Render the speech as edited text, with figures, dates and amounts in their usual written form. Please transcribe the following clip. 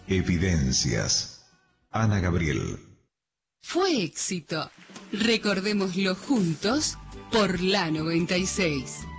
Evidencias. Ana Gabriel. Fue éxito. Recordémoslo juntos por la 96.